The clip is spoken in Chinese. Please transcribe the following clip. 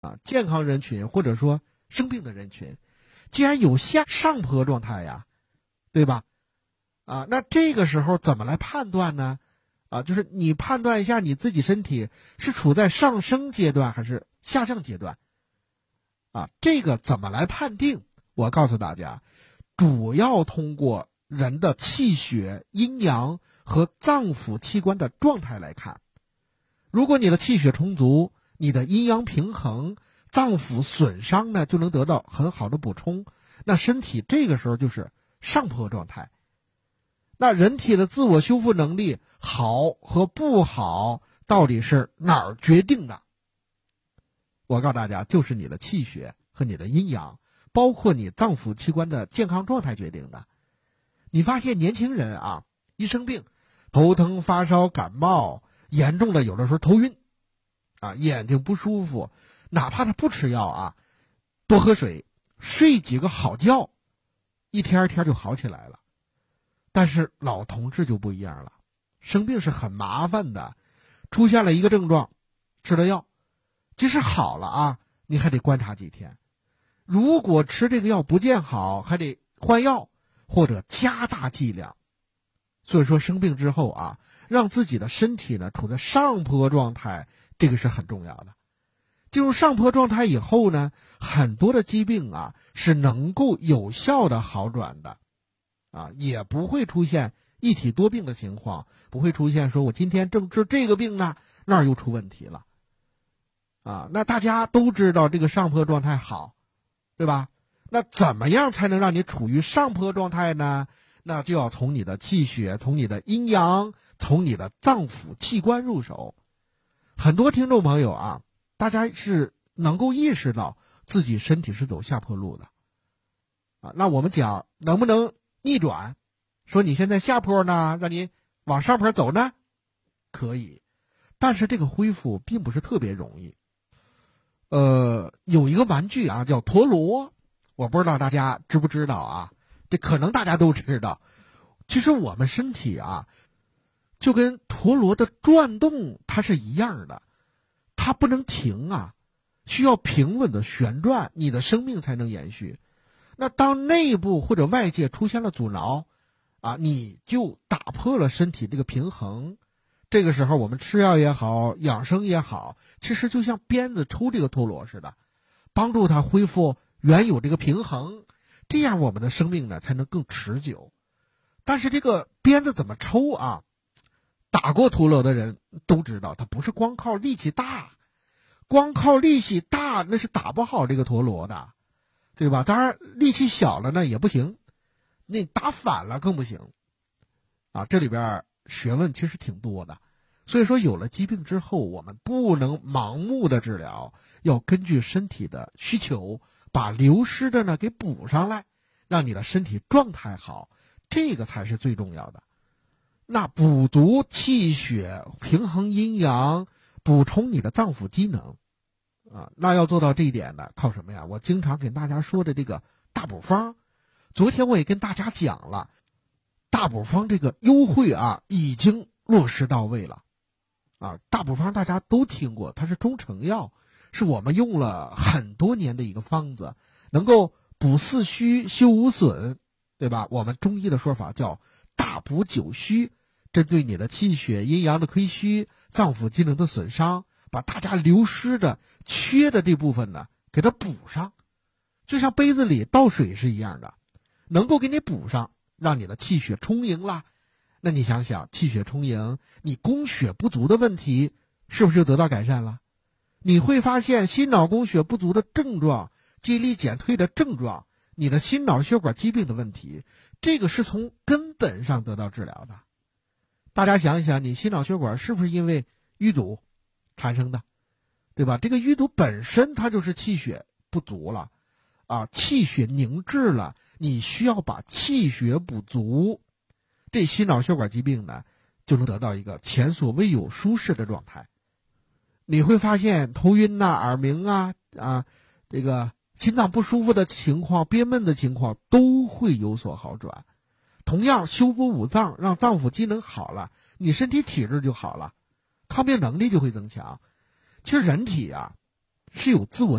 健康人群或者说生病的人群，既然有上坡状态呀，对吧？那这个时候怎么来判断呢？就是你判断一下你自己身体是处在上升阶段还是下降阶段。这个怎么来判定？我告诉大家，主要通过人的气血、阴阳和脏腑器官的状态来看。如果你的气血充足，你的阴阳平衡，脏腑损伤呢就能得到很好的补充，那身体这个时候就是上坡状态。那人体的自我修复能力好和不好，到底是哪儿决定的？我告诉大家，就是你的气血和你的阴阳，包括你脏腑器官的健康状态决定的。你发现年轻人一生病，头疼、发烧、感冒，严重的有的时候头晕，眼睛不舒服，哪怕他不吃药多喝水，睡几个好觉，一天一天就好起来了。但是老同志就不一样了，生病是很麻烦的，出现了一个症状，吃了药，即使好了你还得观察几天。如果吃这个药不见好，还得换药或者加大剂量。所以说生病之后让自己的身体呢处在上坡状态，这个是很重要的。进入上坡状态以后呢，很多的疾病是能够有效的好转的。也不会出现一体多病的情况，不会出现说我今天正治这个病呢，那儿又出问题了。那大家都知道这个上坡状态好，对吧？那怎么样才能让你处于上坡状态呢？那就要从你的气血，从你的阴阳，从你的脏腑器官入手。很多听众朋友大家是能够意识到自己身体是走下坡路的。那我们讲能不能逆转，说你现在下坡呢，让你往上坡走呢？可以，但是这个恢复并不是特别容易。有一个玩具叫陀螺，我不知道大家知不知道这可能大家都知道。其实我们身体就跟陀螺的转动它是一样的，它不能停需要平稳的旋转，你的生命才能延续。那当内部或者外界出现了阻挠你就打破了身体这个平衡。这个时候我们吃药也好，养生也好，其实就像鞭子抽这个陀螺似的，帮助它恢复原有这个平衡，这样我们的生命呢才能更持久。但是这个鞭子怎么抽打过陀螺的人都知道，它不是光靠力气大，光靠力气大那是打不好这个陀螺的，对吧？当然力气小了呢也不行，那打反了更不行这里边学问其实挺多的。所以说有了疾病之后，我们不能盲目的治疗，要根据身体的需求把流失的呢给补上来，让你的身体状态好，这个才是最重要的。那补足气血，平衡阴阳，补充你的脏腑机能那要做到这一点呢，靠什么呀？我经常给大家说的这个大补方，昨天我也跟大家讲了，大补方这个优惠已经落实到位了大补方大家都听过，它是中成药，是我们用了很多年的一个方子，能够补四虚修无损，对吧？我们中医的说法叫大补九虚，针对你的气血阴阳的亏虚，脏腑机能的损伤，把大家流失的缺的这部分呢给它补上，就像杯子里倒水是一样的，能够给你补上，让你的气血充盈了。那你想想，气血充盈，你供血不足的问题是不是就得到改善了？你会发现心脑供血不足的症状，记忆力减退的症状，你的心脑血管疾病的问题，这个是从根本上得到治疗的。大家想一想，你心脑血管是不是因为淤堵产生的，对吧？这个淤堵本身它就是气血不足了气血凝滞了，你需要把气血补足，这心脑血管疾病呢就能得到一个前所未有舒适的状态。你会发现头晕耳鸣这个心脏不舒服的情况，憋闷的情况都会有所好转。同样修补五脏，让脏腑机能好了，你身体体质就好了，抗病能力就会增强。其实人体是有自我